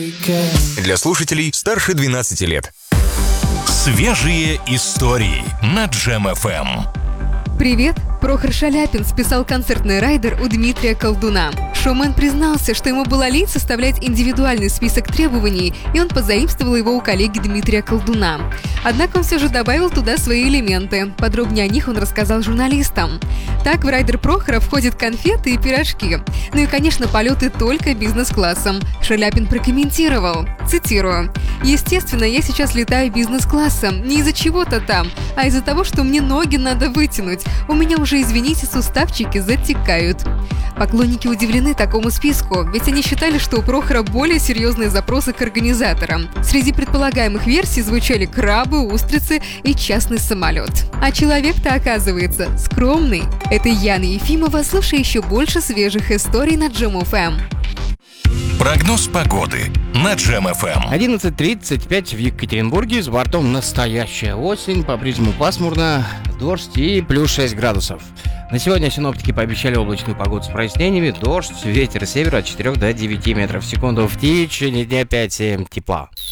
Для слушателей старше 12 лет. Свежие истории на Джем FM. Привет! Прохор Шаляпин списал концертный райдер у Дмитрия Колдуна. Шоумен признался, что ему было лень составлять индивидуальный список требований, и он позаимствовал его у коллеги Дмитрия Колдуна. Однако он все же добавил туда свои элементы. Подробнее о них он рассказал журналистам. Так, в райдер Прохора входят конфеты и пирожки. Ну и, конечно, полеты только бизнес-классом. Шаляпин прокомментировал, цитирую: «Естественно, я сейчас летаю бизнес-классом, не из-за чего-то там, а из-за того, что мне ноги надо вытянуть. У меня уже, извините, суставчики затекают». Поклонники удивлены такому списку, ведь они считали, что у Прохора более серьезные запросы к организаторам. Среди предполагаемых версий звучали крабы, устрицы и частный самолет. А человек-то, оказывается, скромный. Это Яна Ефимова. Слушай еще больше свежих историй на Джем FM. Прогноз погоды на Джем FM. 11:35 в Екатеринбурге. С бортом настоящая осень. По-прежнему пасмурно, дождь и плюс 6 градусов. На сегодня синоптики пообещали облачную погоду с прояснениями. Дождь, ветер севера от 4 до 9 метров в секунду. В течение дня 5-7 тепла.